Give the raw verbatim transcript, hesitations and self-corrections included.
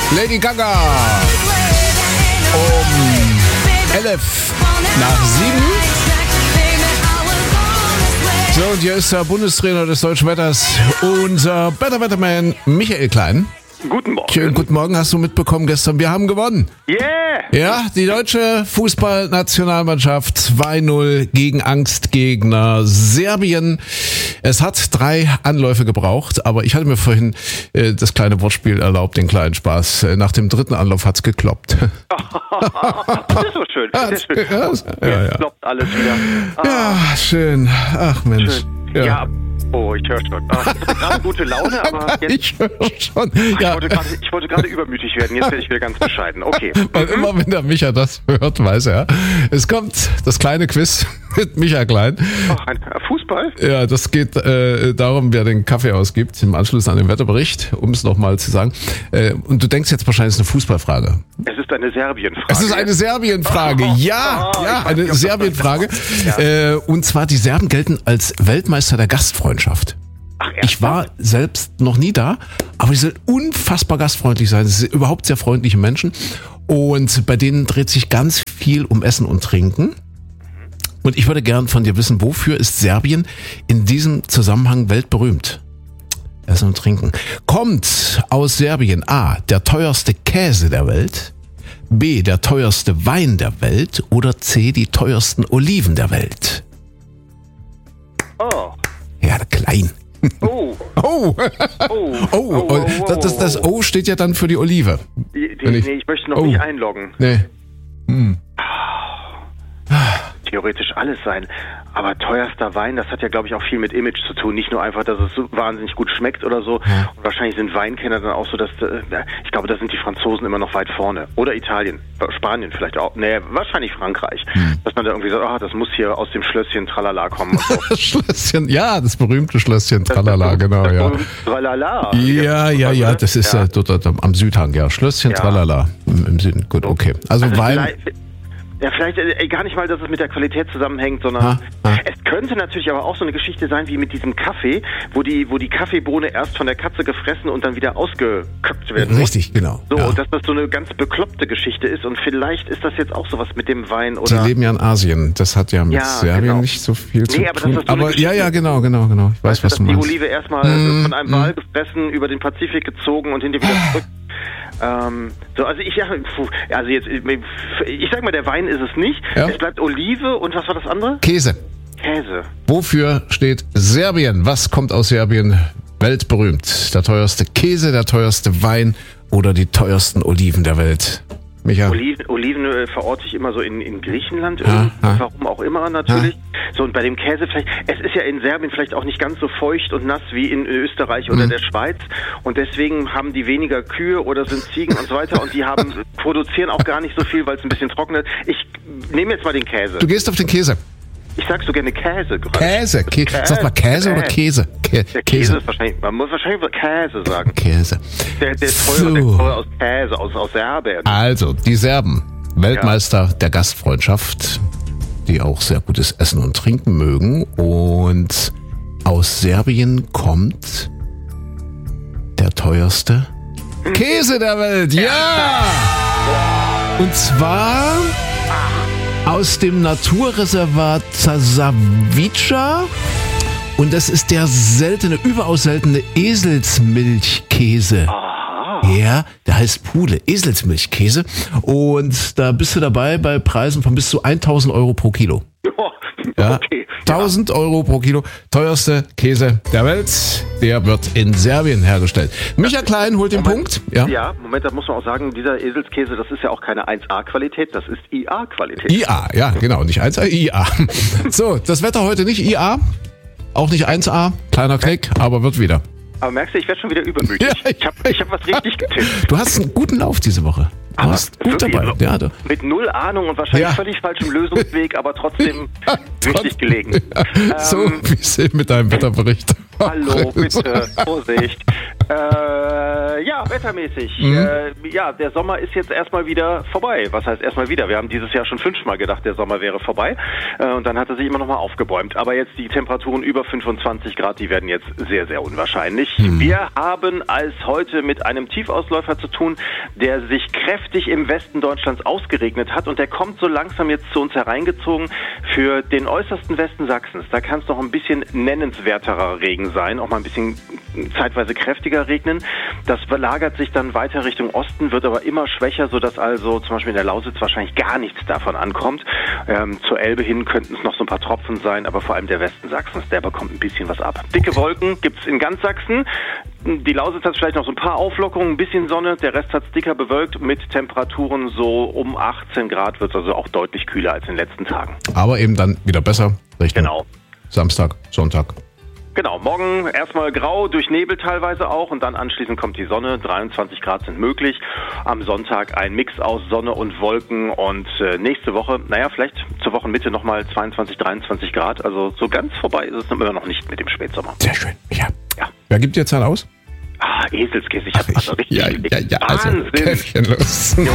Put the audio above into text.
Lady Gaga. Um elf nach sieben. So, und hier ist der Bundestrainer des deutschen Wetters, unser Better Wetterman Michael Klein. Guten Morgen. Schönen guten Morgen, hast du mitbekommen gestern, wir haben gewonnen. Yeah! Ja, die deutsche Fußballnationalmannschaft zwei null gegen Angstgegner Serbien. Es hat drei Anläufe gebraucht, aber ich hatte mir vorhin äh, das kleine Wortspiel erlaubt, den kleinen Spaß. Äh, nach dem dritten Anlauf hat's gekloppt. Das ist so schön. Das ist schön. Ja, Jetzt ja, ja. kloppt alles wieder. Ah, Ja, schön. Ach Mensch. schön. Ja. Ja. Oh, ich höre schon. Ah, ich hatte gerade gute Laune, aber jetzt... Ich höre schon. Ich Ja. wollte gerade- ich wollte gerade übermütig werden. Jetzt werde ich wieder ganz bescheiden. Okay. Weil immer, wenn der Micha das hört, weiß er. Es kommt das kleine Quiz mit Micha Klein. Ach, ein Fußball? Ja, das geht äh, darum, wer den Kaffee ausgibt, im Anschluss an den Wetterbericht, um es nochmal zu sagen. Äh, und du denkst jetzt wahrscheinlich, es ist eine Fußballfrage. Es ist eine Serbien-Frage. Es ist eine Serbienfrage. Ja, Oh, ja, ich weiß eine nicht, ob das Serbienfrage. Ja. Äh, und zwar, die Serben gelten als Weltmeister der Gastfreundschaft. Ach, Ich war selbst noch nie da, aber die sind unfassbar gastfreundlich sein. Sie sind überhaupt sehr freundliche Menschen. Und bei denen dreht sich ganz viel um Essen und Trinken. Und ich würde gern von dir wissen, wofür ist Serbien in diesem Zusammenhang weltberühmt? Essen und Trinken. Kommt aus Serbien A, der teuerste Käse der Welt, B, der teuerste Wein der Welt oder C, die teuersten Oliven der Welt? Oh. Ja, klein. Oh. Oh, Oh. oh, oh, das, das, das O steht ja dann für die Olive. Die, die, Wenn ich- nee, ich möchte noch Oh. nicht einloggen. Nee. Hm. Theoretisch alles sein. Aber teuerster Wein, das hat ja, glaube ich, auch viel mit Image zu tun. Nicht nur einfach, dass es so wahnsinnig gut schmeckt oder so. Ja. Und wahrscheinlich sind Weinkenner dann auch so, dass, äh, ich glaube, da sind die Franzosen immer noch weit vorne. Oder Italien, Spanien vielleicht auch. Nee, wahrscheinlich Frankreich. Hm. Dass man da irgendwie sagt, ah, das muss hier aus dem Schlösschen Tralala kommen. Und so. Das Schlösschen, ja, das berühmte Schlösschen Tralala, Das- genau, das- ja. Tralala. Ja, ja, ja, das ist ja. dort, dort am Südhang, ja. Schlösschen Ja. Tralala im, im Süden. Gut, okay. Also, Also Wein. vielleicht, ja, vielleicht äh, gar nicht mal, dass es mit der Qualität zusammenhängt, sondern Ha, ha. es könnte natürlich aber auch so eine Geschichte sein wie mit diesem Kaffee, wo die, wo die Kaffeebohne erst von der Katze gefressen und dann wieder ausgeköpft werden muss. Richtig, genau. So, ja. dass das so eine ganz bekloppte Geschichte ist und vielleicht ist das jetzt auch sowas mit dem Wein Die oder... leben ja in Asien. Das hat ja mit Ja, Serbien genau. nicht so viel zu Nee, aber das tun. ist so eine aber ja, ja, Geschichte. genau, genau, genau. Ich weiß, Weißt was dass du die meinst. Olive erstmal Mm, von einem mm. Wal gefressen, über den Pazifik gezogen und hinterher wieder zurück. Ähm, so, also ich ja, puh, also jetzt, ich sag mal, der Wein ist es nicht. Ja. Es bleibt Olive und was war das andere? Käse. Käse. Wofür steht Serbien? Was kommt aus Serbien? Weltberühmt. Der teuerste Käse, der teuerste Wein oder die teuersten Oliven der Welt? Micha? Oliven, Oliven äh, verorte ich immer so in, in Griechenland, Ah, irgendwie, ah. warum auch immer natürlich. So, und bei dem Käse vielleicht, es ist ja in Serbien vielleicht auch nicht ganz so feucht und nass wie in Österreich oder Mhm. der Schweiz und deswegen haben die weniger Kühe oder sind Ziegen und so weiter und die haben produzieren auch gar nicht so viel, weil es ein bisschen trocknet. Ich nehme jetzt mal den Käse. Du gehst auf den Käse. Ich sag so gerne Käse gerade. Käse. Kä Käse. Sag mal Käse oder Käse? Kä Der Käse ist wahrscheinlich, man muss wahrscheinlich Käse sagen. Käse. Der, der ist teuer, der So. ist teuer aus Käse, aus, aus Serbien. Also, die Serben, Weltmeister der Gastfreundschaft, die auch sehr gutes Essen und Trinken mögen. Und aus Serbien kommt der teuerste Käse der Welt. Ja! Und zwar aus dem Naturreservat Zasavica. Und das ist der seltene, überaus seltene Eselsmilchkäse. Ja, der heißt Pule, Eselsmilchkäse. Und da bist du dabei bei Preisen von bis zu tausend Euro pro Kilo. Oh, Ja, okay. tausend Euro pro Kilo. Teuerste Käse der Welt. Der wird in Serbien hergestellt. Micha Klein holt den Punkt. Ja. Ja, Moment, da muss man auch sagen, dieser Eselskäse, das ist ja auch keine eins A-Qualität, das ist I A-Qualität. I A, ja, genau. Nicht eins A, I A. So, das Wetter heute nicht I A. Auch nicht eins A. Kleiner Knick, aber wird wieder. Aber merkst du, ich werde schon wieder übermütig. Ja, ich habe ich hab was richtig getippt. Du hast einen guten Lauf diese Woche. Du Aber warst gut wirklich, dabei. Ja, du. Mit null Ahnung und wahrscheinlich Ja. völlig falschem Lösungsweg, aber trotzdem richtig gelegen. Ja, so, Ähm, wie es mit deinem Wetterbericht. Hallo, bitte, Vorsicht. Äh, ja, wettermäßig. Mhm. Äh, ja, der Sommer ist jetzt erstmal wieder vorbei. Was heißt erstmal wieder? Wir haben dieses Jahr schon fünfmal gedacht, der Sommer wäre vorbei. Äh, und dann hat er sich immer noch mal aufgebäumt. Aber jetzt die Temperaturen über fünfundzwanzig Grad, die werden jetzt sehr, sehr unwahrscheinlich. Mhm. Wir haben als heute mit einem Tiefausläufer zu tun, der sich kräftig im Westen Deutschlands ausgeregnet hat. Und der kommt so langsam jetzt zu uns hereingezogen für den äußersten Westen Sachsens. Da kann es noch ein bisschen nennenswerterer Regen sein, auch mal ein bisschen zeitweise kräftiger regnen. Das verlagert sich dann weiter Richtung Osten, wird aber immer schwächer, sodass also zum Beispiel in der Lausitz wahrscheinlich gar nichts davon ankommt. Ähm, zur Elbe hin könnten es noch so ein paar Tropfen sein, aber vor allem der Westen Sachsens, der bekommt ein bisschen was ab. Dicke Wolken gibt's in ganz Sachsen. Die Lausitz hat vielleicht noch so ein paar Auflockerungen, ein bisschen Sonne, der Rest hat's dicker bewölkt mit Temperaturen so um achtzehn Grad, wird es also auch deutlich kühler als in den letzten Tagen. Aber eben dann wieder besser, Richtung Genau. Samstag, Sonntag. Genau, morgen erstmal grau, durch Nebel teilweise auch und dann anschließend kommt die Sonne, dreiundzwanzig Grad sind möglich. Am Sonntag ein Mix aus Sonne und Wolken und äh, nächste Woche, naja, vielleicht zur Wochenmitte nochmal zweiundzwanzig, dreiundzwanzig Grad. Also so ganz vorbei ist es immer noch nicht mit dem Spätsommer. Sehr schön, ja. Ja. Wer gibt dir Zahl aus? Ah, Eselskäse, ich hab Ach, ich, also richtig ja, ja, ja, also Wahnsinn. Käffchen los.